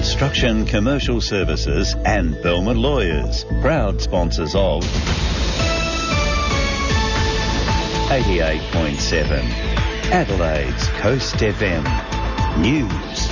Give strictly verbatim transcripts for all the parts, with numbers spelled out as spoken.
Construction Commercial Services and Belmont Lawyers, proud sponsors of eighty-eight point seven, Adelaide's Coast F M News.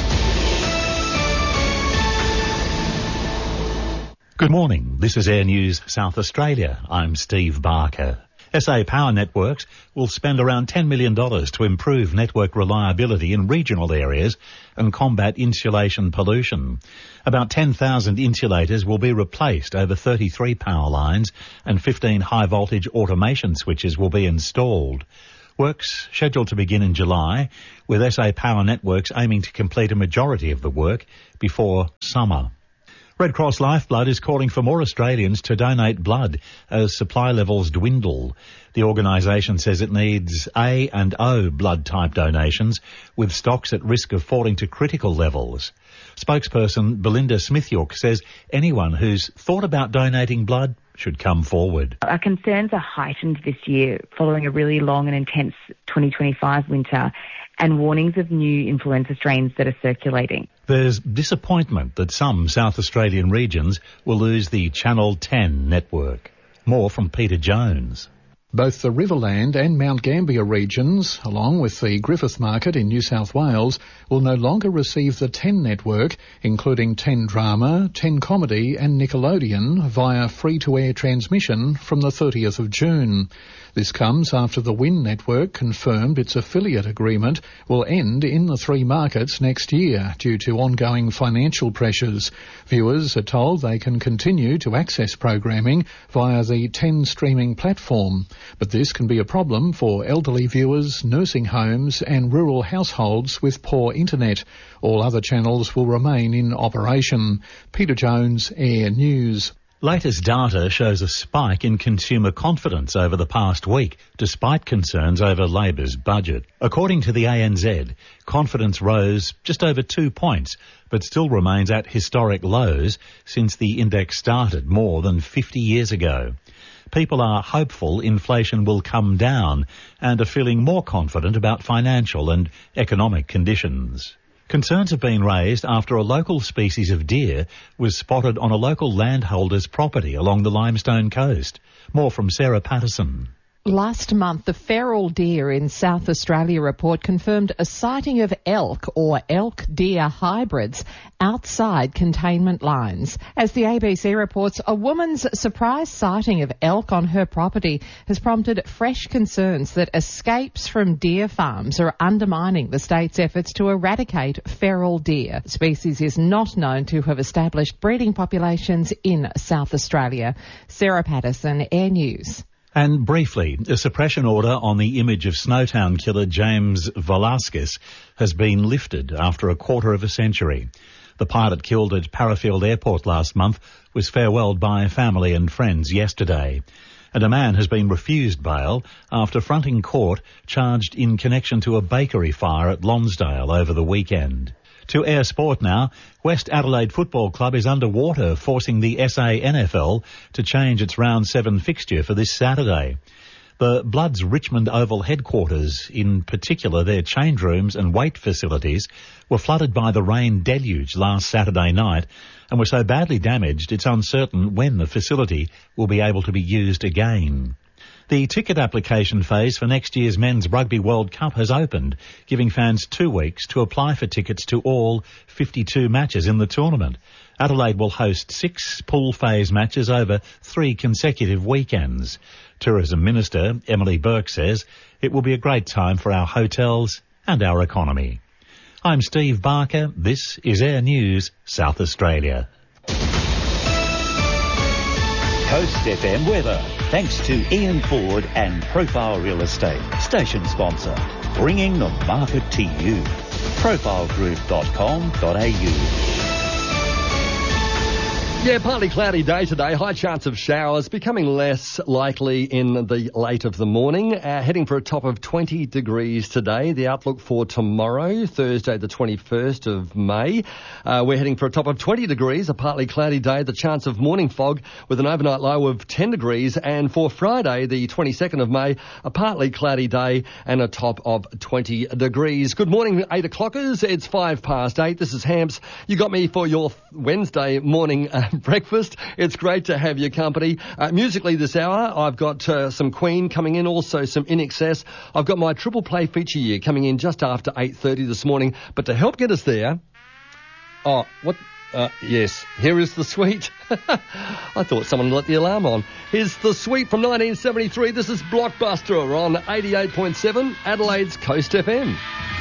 Good morning. This is Air News South Australia. I'm Steve Barker. S A Power Networks will spend around ten million dollars to improve network reliability in regional areas and combat insulation pollution. About ten thousand insulators will be replaced over thirty-three power lines and fifteen high-voltage automation switches will be installed. Works scheduled to begin in July, with S A Power Networks aiming to complete a majority of the work before summer. Red Cross Lifeblood is calling for more Australians to donate blood as supply levels dwindle. The organisation says it needs A and O blood type donations, with stocks at risk of falling to critical levels. Spokesperson Belinda Smithyork says anyone who's thought about donating blood should come forward. Our concerns are heightened this year following a really long and intense twenty twenty-five winter and warnings of new influenza strains that are circulating. There's disappointment that some South Australian regions will lose the Channel ten network. More from Peter Jones. Both the Riverland and Mount Gambier regions, along with the Griffith Market in New South Wales, will no longer receive the ten network, including ten Drama, ten Comedy and Nickelodeon, via free-to-air transmission from the thirtieth of June. This comes after the Win network confirmed its affiliate agreement will end in the three markets next year due to ongoing financial pressures. Viewers are told they can continue to access programming via the ten streaming platform, but this can be a problem for elderly viewers, nursing homes and rural households with poor internet. All other channels will remain in operation. Peter Jones, Air News. Latest data shows a spike in consumer confidence over the past week, despite concerns over Labor's budget. According to the A N Z, confidence rose just over two points, but still remains at historic lows since the index started more than fifty years ago. People are hopeful inflation will come down and are feeling more confident about financial and economic conditions. Concerns have been raised after a local species of deer was spotted on a local landholder's property along the Limestone Coast. More from Sarah Patterson. Last month, the feral deer in South Australia report confirmed a sighting of elk or elk-deer hybrids outside containment lines. As the A B C reports, a woman's surprise sighting of elk on her property has prompted fresh concerns that escapes from deer farms are undermining the state's efforts to eradicate feral deer. The species is not known to have established breeding populations in South Australia. Sarah Patterson, Air News. And briefly, a suppression order on the image of Snowtown killer James Velasquez has been lifted after a quarter of a century. The pilot killed at Parafield Airport last month was farewelled by family and friends yesterday. And a man has been refused bail after fronting court charged in connection to a bakery fire at Lonsdale over the weekend. To Air Sport now. West Adelaide Football Club is underwater, forcing the S A N F L to change its round seven fixture for this Saturday. The Bloods' Richmond Oval headquarters, in particular their change rooms and weight facilities, were flooded by the rain deluge last Saturday night and were so badly damaged it's uncertain when the facility will be able to be used again. The ticket application phase for next year's Men's Rugby World Cup has opened, giving fans two weeks to apply for tickets to all fifty-two matches in the tournament. Adelaide will host six pool phase matches over three consecutive weekends. Tourism Minister Emily Burke says it will be a great time for our hotels and our economy. I'm Steve Barker. This is Air News South Australia. Coast F M weather, thanks to Ian Ford and Profile Real Estate, station sponsor, bringing the market to you. profile group dot com dot a u Yeah, partly cloudy day today. High chance of showers, becoming less likely in the late of the morning. Uh, heading for a top of twenty degrees today. The outlook for tomorrow, Thursday the twenty-first of May. Uh, we're heading for a top of twenty degrees, a partly cloudy day. The chance of morning fog with an overnight low of ten degrees. And for Friday, the twenty-second of May, a partly cloudy day and a top of twenty degrees. Good morning, eight o'clockers. It's five past eight. This is Hamps. You got me for your Wednesday morning uh, breakfast. It's great to have your company. Uh, musically this hour, I've got uh, some Queen coming in, also some In Excess. I've got my triple play feature year coming in just after eight thirty this morning. But to help get us there, oh, what? Uh, yes, here is The Sweet. I thought someone let the alarm on. Here's The Sweet from nineteen seventy-three. This is Blockbuster on eighty-eight point seven, Adelaide's Coast F M.